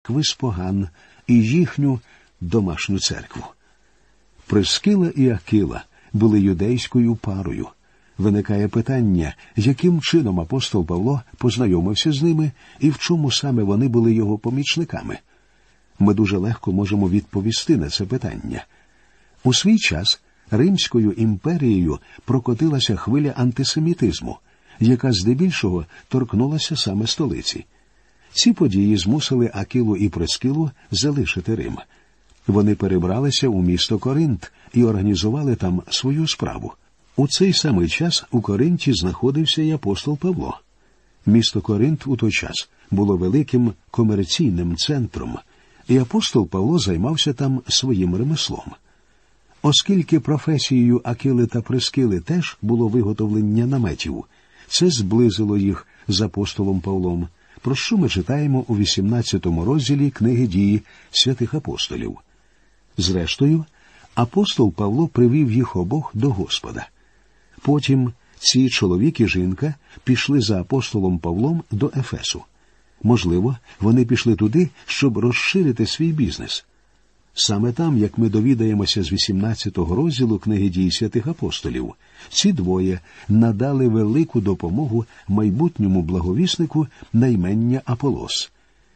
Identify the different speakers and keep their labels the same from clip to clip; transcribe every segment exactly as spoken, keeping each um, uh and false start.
Speaker 1: Квиспоган і їхню домашню церкву. Прискила і Акила були юдейською парою. Виникає питання, яким чином апостол Павло познайомився з ними і в чому саме вони були його помічниками. Ми дуже легко можемо відповісти на це питання. У свій час Римською імперією прокотилася хвиля антисемітизму, яка здебільшого торкнулася саме столиці. Ці події змусили Акилу і Прискилу залишити Рим. Вони перебралися у місто Коринт і організували там свою справу. У цей самий час у Коринті знаходився й апостол Павло. Місто Коринт у той час було великим комерційним центром, і апостол Павло займався там своїм ремеслом. Оскільки професією Акили та Прискили теж було виготовлення наметів, це зблизило їх з апостолом Павлом, про що ми читаємо у вісімнадцятому розділі книги «Дії святих апостолів». Зрештою, апостол Павло привів їх обох до Господа. Потім ці чоловік і жінка пішли за апостолом Павлом до Ефесу. Можливо, вони пішли туди, щоб розширити свій бізнес. Саме там, як ми довідаємося з вісімнадцятого розділу книги «Дій святих апостолів», ці двоє надали велику допомогу майбутньому благовіснику на ім'я Аполос.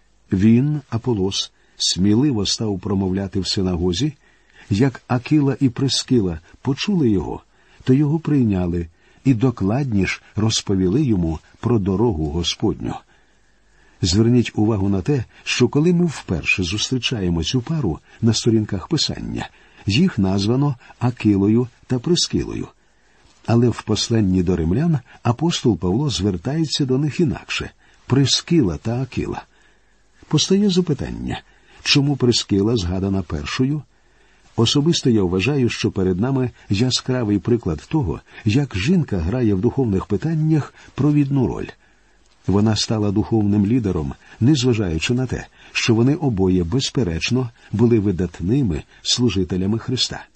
Speaker 1: Він, Аполос, сміливо став промовляти в синагозі. Як Акила і Прискила почули його, то його прийняли і докладніш розповіли йому про дорогу Господню. Зверніть увагу на те, що коли ми вперше зустрічаємо цю пару на сторінках Писання, їх названо Акилою та Прискилою. Але в посланні до римлян апостол Павло звертається до них інакше – Прискила та Акила. Постає запитання, чому Прискила згадана першою? Особисто я вважаю, що перед нами яскравий приклад того, як жінка грає в духовних питаннях провідну роль. Вона стала духовним лідером, незважаючи на те, що вони обоє, безперечно, були видатними служителями Христа.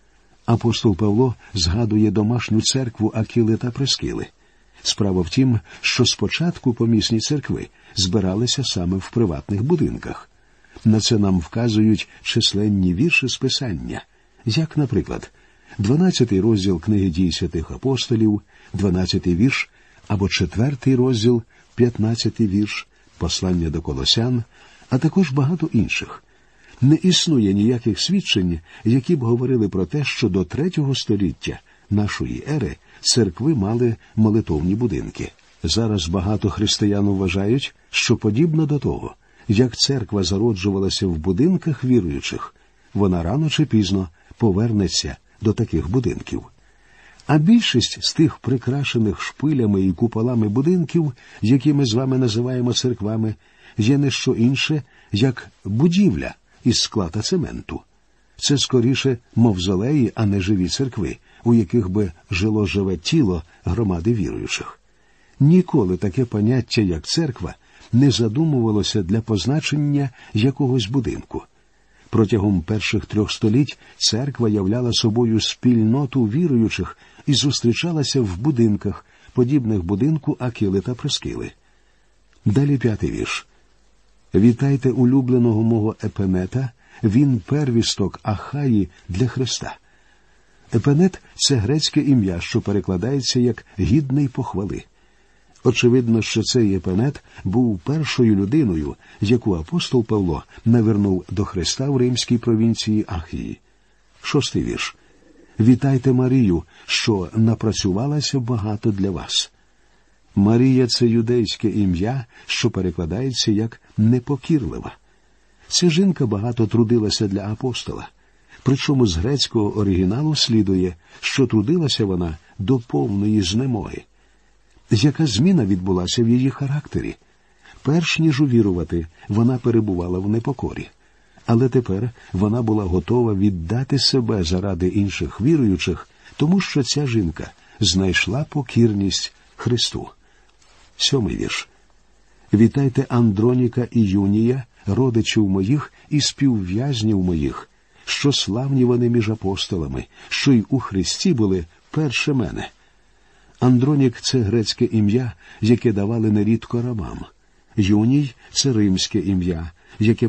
Speaker 1: Апостол Павло згадує домашню церкву Акили та Прискили. Справа в тім, що спочатку помісні церкви збиралися саме в приватних будинках. На це нам вказують численні вірші з Писання, як, наприклад, дванадцятий розділ книги «Дій святих апостолів», дванадцятий вірш, або четвертий розділ, п'ятнадцятий вірш, послання до Колосян, а також багато інших. Не існує ніяких свідчень, які б говорили про те, що до третього століття нашої ери церкви мали молитовні будинки. Зараз багато християн вважають, що подібно до того, як церква зароджувалася в будинках віруючих, вона рано чи пізно повернеться до таких будинків. А більшість з тих прикрашених шпилями і куполами будинків, які ми з вами називаємо церквами, є не що інше, як будівля із скла та цементу. Це скоріше мавзолеї, а не живі церкви, у яких би жило живе тіло громади віруючих. Ніколи таке поняття, як церква, не задумувалося для позначення якогось будинку. Протягом перших трьох століть церква являла собою спільноту віруючих і зустрічалася в будинках, подібних будинку Акили та Прискили. Далі п'ятий вірш. «Вітайте улюбленого мого Епенета, він первісток Ахаї для Христа». Епенет – це грецьке ім'я, що перекладається як «гідний похвали». Очевидно, що цей Епенет був першою людиною, яку апостол Павло навернув до Христа в римській провінції Ахії. Шостий вірш. «Вітайте Марію, що напрацювалася багато для вас». Марія – це юдейське ім'я, що перекладається як «непокірлива». Ця жінка багато трудилася для апостола. Причому з грецького оригіналу слідує, що трудилася вона до повної знемоги. Яка зміна відбулася в її характері? Перш ніж увірувати, вона перебувала в непокорі. Але тепер вона була готова віддати себе заради інших віруючих, тому що ця жінка знайшла покірність Христу. Сьомий вірш. «Вітайте Андроніка і Юнія, родичів моїх і співв'язнів моїх, що славні вони між апостолами, що й у Христі були перше мене». Андронік – це грецьке ім'я, яке давали нерідко рабам. Юній – це римське ім'я, з яким